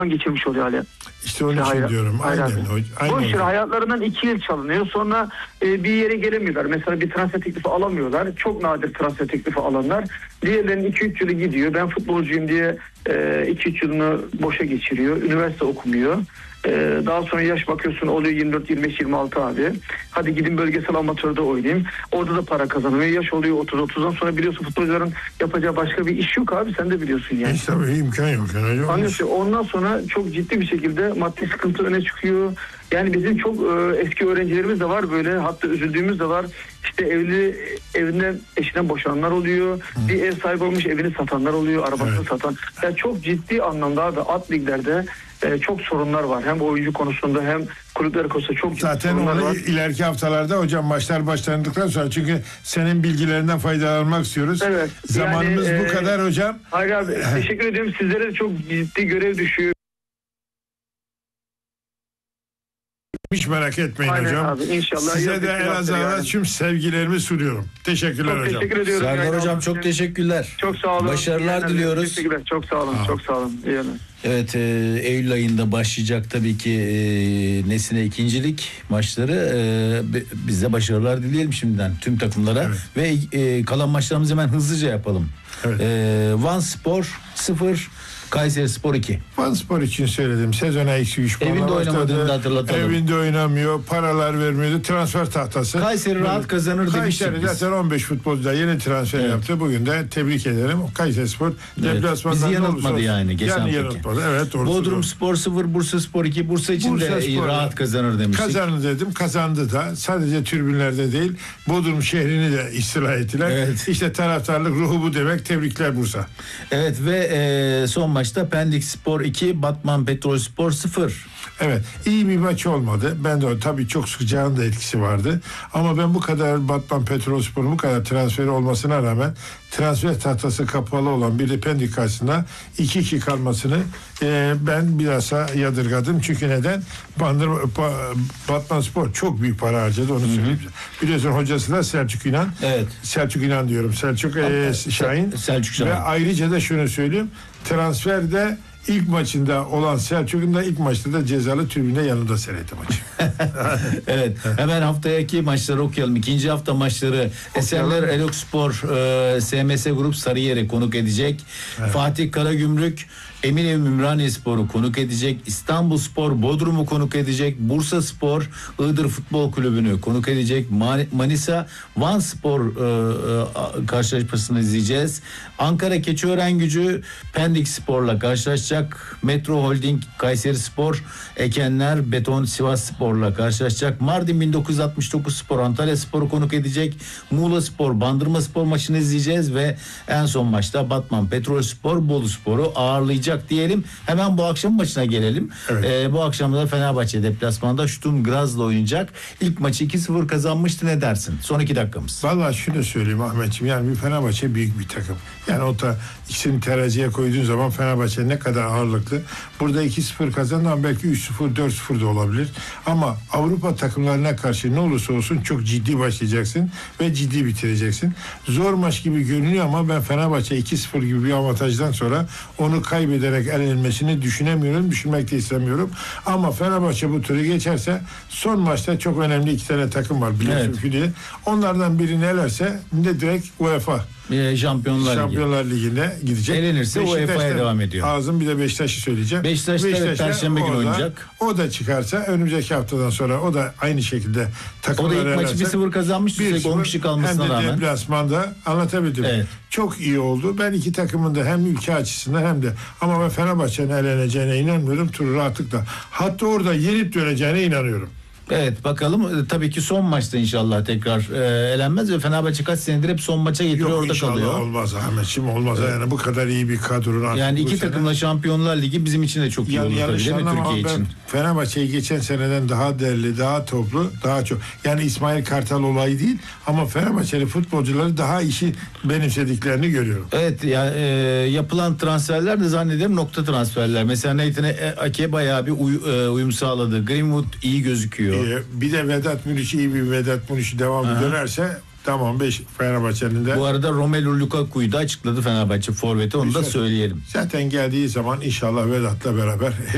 geçirmiş oluyor hala. İşte onun için diyorum. Aynen. Bu işin hayatlarından 2 yıl çalınıyor. Sonra bir yere gelemiyorlar. Mesela bir transfer teklifi alamıyorlar. Çok nadir transfer teklifi alanlar. Diğerlerinin 2-3 yılı gidiyor. Ben futbolcuyum diye 2-3 yılını boşa geçiriyor. Üniversite okumuyor. Daha sonra yaş bakıyorsun oluyor 24, 25, 26 abi. Hadi gidin bölgesel amatörde oynayayım. Orada da para kazanıyor. Yaş oluyor 30, 30'dan sonra biliyorsun futbolcuların yapacağı başka bir iş yok abi. Sen de biliyorsun yani. İşte imkan yok. Anlıyorsun. Ondan sonra çok ciddi bir şekilde maddi sıkıntı öne çıkıyor. Yani bizim çok eski öğrencilerimiz de var böyle. Hatta üzüldüğümüz de var. İşte evinden eşinden boşananlar oluyor. Bir ev sahibi olmuş evini satanlar oluyor. Arabasını satan. Yani çok ciddi anlamda abi at liglerde çok sorunlar var. Hem oyuncu konusunda hem kulüpler konusunda çok ciddi zaten sorunlar onu var. ileriki haftalarda hocam maçlar başlandıktan sonra çünkü senin bilgilerinden faydalanmak istiyoruz. Evet. Zamanımız bu kadar hocam. Hayır abi teşekkür ediyorum. Sizlere de çok ciddi görev düşüyor. Hiç merak etmeyin hocam. Abi, inşallah. Size de Elazığ'a tüm sevgilerimi sunuyorum. Teşekkürler çok hocam. Teşekkür ediyorum. Serdar hocam çok teşekkürler. Çok sağ olun. Başarılar diliyoruz. Teşekkürler. Çok sağ olun. Çok sağ olun. İyi günler. Evet, Eylül ayında başlayacak tabii ki Nesine ikincilik maçları. Biz de başarılar dileyelim şimdiden tüm takımlara. Evet. Ve kalan maçlarımızı hemen hızlıca yapalım. Evet. Van Spor 0, Kayseri Spor 2. Van Spor için söyledim. Sezona eksi 3 puanla evinde oynamadığını da hatırlatalım. Evinde oynamıyor. Paralar vermiyordu. Transfer tahtası. Kayseri rahat kazanır demiştik biz. Zaten 15 futbolcu da yeni transfer yaptı. Bugün de tebrik ederim. Kayseri Spor deplasmandan bizi yanıltmadı yani. Yanıltmadı. Evet. Bodrum Spor 0, Bursa Spor 2. Bursa için de rahat kazanır demiştik. Kazanır dedim. Kazandı da. Sadece tribünlerde değil. Bodrum şehrini de istila ettiler. Evet. İşte taraftarlık ruhu bu demek. Tebrikler Bursa. Evet ve son maçta Pendik Spor 2, Batman Petrol Spor 0. Evet, iyi bir maç olmadı. Ben de tabii çok sıcağın da etkisi vardı. Ama ben bu kadar Batman Petrolspor'un bu kadar transferi olmasına rağmen transfer tahtası kapalı olan bir de Pendik karşısında 2-2 kalmasını ben bilhassa yadırgadım. Çünkü neden? Batman Spor çok büyük para harcadı, onu söyleyeyim. Biliyorsun hocası da Selçuk İnan. Evet. Selçuk İnan diyorum. Selçuk Şahin. Selçuk Şahin. Ve ayrıca da şunu söyleyeyim. Transferde İlk maçında olan Selçuk'un da ilk maçta da cezalı tribünde yanında seyretti maçı. Evet. Hemen haftaki maçları okuyalım. İkinci hafta maçları Esenler Elokspor SMS Grup Sarıyer'e konuk edecek. Evet. Fatih Karagümrük Eminönü Ümraniyespor'u konuk edecek. İstanbulspor Bodrum'u konuk edecek. Bursaspor Iğdır Futbol Kulübü'nü konuk edecek. Manisa Vanspor karşılaşmasını izleyeceğiz. Ankara Keçiörengücü Pendik Spor'la karşılaşacak. Metro Holding Kayserispor, Ekenler Beton Sivasspor'la karşılaşacak. Mardin 1969 Spor Antalya Spor'u konuk edecek. Muğla Spor Bandırma Spor maçını izleyeceğiz ve en son maçta Batman Petrolspor Boluspor'u ağırlayacak diyelim. Hemen bu akşam maçına gelelim. Evet. Bu akşam da Fenerbahçe deplasmanda Sturm Graz'la oynayacak. İlk maçı 2-0 kazanmıştı, ne dersin? Son 2 dakikamız. Vallahi şunu söyleyeyim Ahmetciğim, yani bir Fenerbahçe büyük bir takım. Yani o da ikisini teraziye koyduğun zaman Fenerbahçe ne kadar ağırlıklı. Burada 2-0 kazandı ama belki 3-0, 4-0 da olabilir. Ama Avrupa takımlarına karşı ne olursa olsun çok ciddi başlayacaksın ve ciddi bitireceksin. Zor maç gibi görünüyor ama ben Fenerbahçe 2-0 gibi bir avantajdan sonra onu kaybederek elenmesini düşünemiyorum, düşünmek de istemiyorum. Ama Fenerbahçe bu turu geçerse son maçta çok önemli 2 tane takım var biliyorsun ki. Onlardan birini elerse de direkt UEFA Şampiyonlar Ligi'ne gidecek. Elenirse UEFA'ya devam ediyor. Ağzım bir de Beşiktaş'ı söyleyeceğim. Beşiktaş'ta Perşembe günü oynayacak. O da çıkarsa önümüzdeki haftadan sonra o da aynı şekilde takımlar elerse. O da ilk maçı 1-0 kazanmış. 10 kişi kalmasına rağmen. Hem de deplasmanda anlatabildim. Evet. Çok iyi oldu. Ben iki takımın da hem ülke açısından hem de ama ben Fenerbahçe'nin eleneceğine inanmıyorum. Turu rahatlıkla. Hatta orada yenip döneceğine inanıyorum. Evet bakalım, tabii ki son maçta inşallah tekrar elenmez ve Fenerbahçe kaç senedir hep son maça getiriyor, orada kalıyor. Olmaz Ahmetciğim, olmaz. Evet. Yani bu kadar iyi bir kadronun yani iki takımla Şampiyonlar Ligi bizim için de çok iyi olur tabii değil mi Türkiye için? Fenerbahçe'yi geçen seneden daha değerli, daha toplu, daha çok. Yani İsmail Kartal olayı değil ama Fenerbahçeli futbolcuları daha işi benimsediklerini görüyorum. Evet yani yapılan transferler de zannederim nokta transferler. Mesela Nathan Ake bayağı bir uyum sağladı. Greenwood iyi gözüküyor. Bir de Vedat Muriç, iyi bir Vedat Muriç devamı dönerse tamam, Fenerbahçe'nin de. Bu arada Romelu Lukaku'yu da açıkladı Fenerbahçe forveti, onu da söyleyelim. Zaten geldiği zaman inşallah Vedat'la beraber